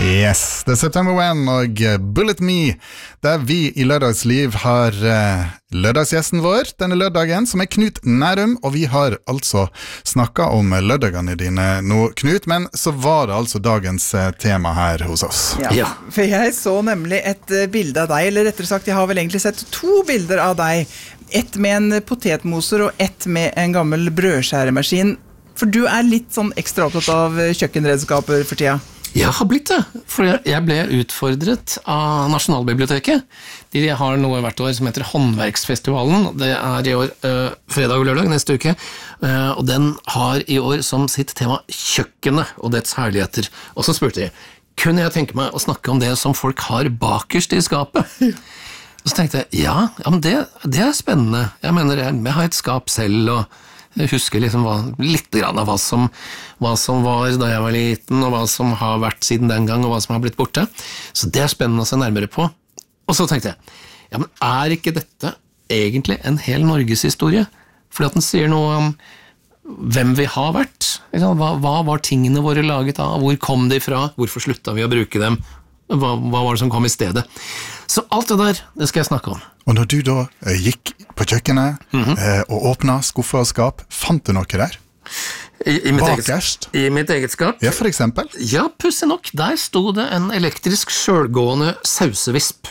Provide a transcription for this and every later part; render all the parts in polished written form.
Yes, det September When og Bullet Me, der vi I Lørdagsliv har lørdagsgjesten vår denne lørdagen, som Knut Nærum, og vi har altså snakket om lørdagene dine nå, Knut, men så var det altså dagens tema her hos oss. Ja, for jeg så nemlig et bilde av deg, eller rettere sagt, jeg har vel egentlig sett 2 bilder av deg, ett med en potetmoser og ett med en gammel brødskjæremaskin, for du litt sånn ekstra opptatt av kjøkkenredskaper for tida. Jeg har blitt det, for jeg ble utfordret av Nasjonalbiblioteket. De har noe hvert år som heter Håndverksfestivalen. Det I år fredag og lørdag neste uke, og den har I år som sitt tema kjøkkenet og dets herligheter. Og så spurte jeg, kunne jeg tenke meg å snakke om det som folk har bakerst I skapet? Og så tenkte jeg, ja men det spennende. Jeg mener, jeg har et skap selv, og jeg husker liksom litt grann av hva som var da jeg var liten, og hva som har vært siden den gang, og hva som har blitt borte. Så det spennende å se nærmere på. Og så tenkte jeg, ja, men ikke dette egentlig en hel Norgeshistorie? Fordi at den sier noe om hvem vi har vært. Hva var tingene våre laget av? Hvor kom de fra? Hvorfor sluttet vi å bruke dem? Hva var det som kom I stedet? Så alt det der, det skal jeg snakke om. Og når du da gikk på kjøkkenet og åpnet skuffer og skap, fant du noe der? I mitt eget skap? Ja, for eksempel? Ja, pussig nok. Der stod det en elektrisk selvgående sausevisp.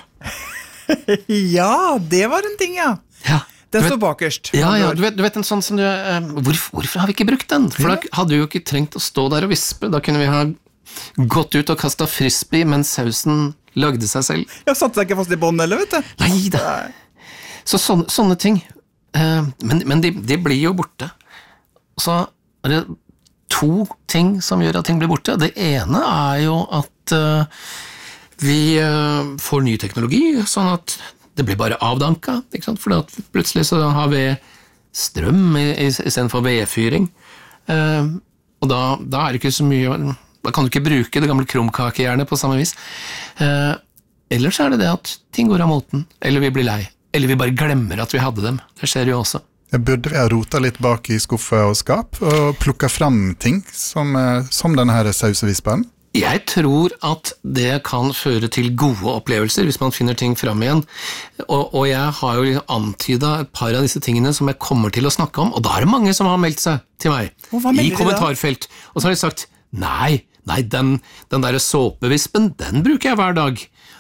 Ja, det var en ting, ja. Den står bakerst. Ja, du vet en sånn som du... Hvorfor har vi ikke brukt den? For da hadde vi jo ikke trengt å stå der og vispe. Da kunne vi ha gått ut og kastet frisbee, mens sausen lagde seg selv. Ja, satt deg ikke fast I bånd, eller vet du? Neida. Så sånne ting. Men de blir jo borte. Så det 2 ting som gjør at ting blir borte. Det ene jo at vi får ny teknologi, sånn at det blir bare avdanket, ikke sant? For at plutselig så har vi strøm I stedet for vedfyring. Og da det ikke så mye... Da kan du ikke bruke det gamle krumkakejernet på samme vis. Ellers det at ting går av moten, eller vi blir lei, eller vi bare glemmer at vi hadde dem. Det skjer jo også. Jeg burde vi ha rotet litt bak I skuffer og skap, og plukket frem ting som denne her sausevispen? Jeg tror at det kan føre til gode opplevelser hvis man finner ting frem igjen. Og jeg har jo antydet et par av disse tingene som jeg kommer til å snakke om, og da det mange som har meldt seg til meg I kommentarfelt. Og så har de sagt, nei, den der såpevispen, den bruker jeg hver dag.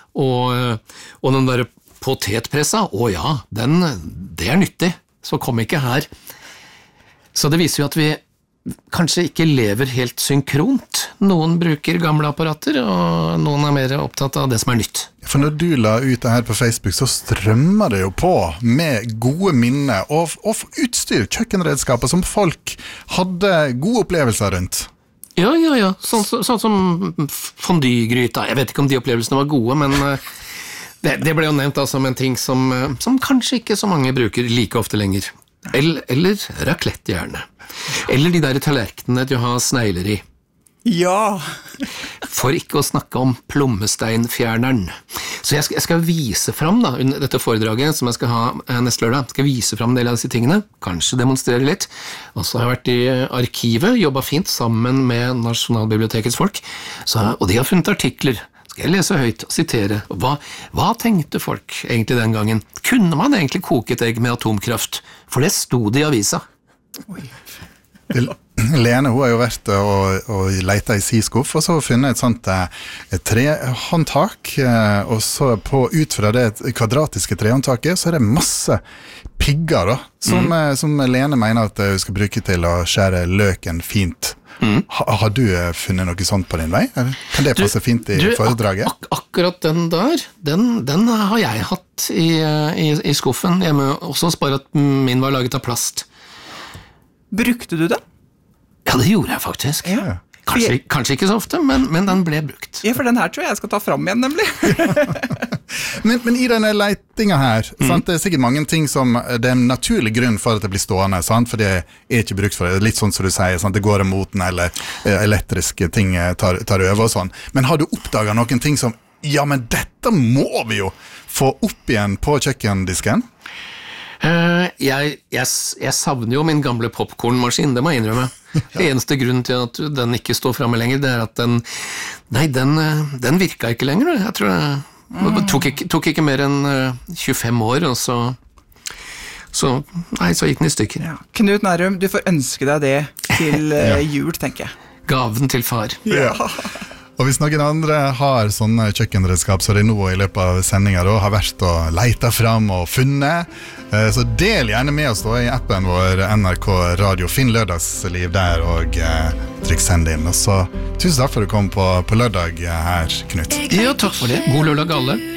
Og den der potetpressa, ja, det nyttig. Så kom ikke her. Så det viser jo at vi kanskje ikke lever helt synkront. Noen bruker gamle apparater, og noen mer opptatt av det som nytt. For når du la ut det her på Facebook, så strømmer det jo på med gode minner og utstyr, kjøkkenredskaper som folk hadde gode opplevelser rundt. Ja. Sånn som fondygryta. Jeg vet ikke om de opplevelsene var gode, men det ble jo nevnt som en ting som kanskje ikke så mange bruker like ofte lenger. Eller raclette gjerne. Eller de der tallerkenene du har snegler I. Ja! For ikke å snakke om plommesteinfjerneren. Så jeg skal vise frem da, under dette foredraget som jeg skal ha neste lørdag, skal jeg vise frem en del av disse tingene, kanskje demonstrere litt. Og så har jeg vært I arkivet, jobbet fint sammen med Nasjonalbibliotekets folk, og de har funnet artikler. Skal jeg lese høyt og sitere? Hva tenkte folk egentlig den gangen? Kunne man egentlig koke et egg med atomkraft? For det stod I avisa. Oi. Lene, hun har jo vært og letet I si-skuff, og så har hun funnet et sånt trehåndtak, og så ut fra det kvadratiske trehåndtaket, så det masse pigger da, som Lene mener at hun skal bruke til å skjære løken fint. Har du funnet noe sånt på din vei? Kan det passe fint I foredraget? Akkurat den der, den har jeg hatt I skuffen hjemme, også bare at min var laget av plast. Brukte du det? Ja, det gjorde jeg faktisk. Ja. Kanskje ikke så ofte, men den ble brukt. Ja, for den her tror jeg skal ta frem igjen, nemlig. men I denne leitingen her, sant, det sikkert mange ting som det en naturlig grunn for at det blir stående, sant, for det ikke brukt for det. Litt sånn som du sier, sant, det går av moten, eller elektriske ting tar over og sånn. Men har du oppdaget noen ting som, ja, men dette må vi jo få opp igjen på kjøkkendisken? Jeg savner jo min gamle popcornmaskin, det må jeg innrømme. Det eneste grunnen til at den ikke står fremme lenger, det at Nei, den virka ikke lenger. Jeg tror det tok ikke mer enn 25 år, og så gikk den i stykker. Ja. Knut Nærum, du får ønske deg det til jul, tenker jeg. Gaven til far. Ja. Og hvis noen andre har sånne kjøkkenredskap så det nå i løpet av sendingen har vært og letet fram og funnet, så del gjerne med oss da i appen vår NRK Radio. Finn Lørdagsliv der og trykk send inn. Og så tusen takk for at du kom på lørdag her, Knut. Ja, takk for det. God lørdag alle.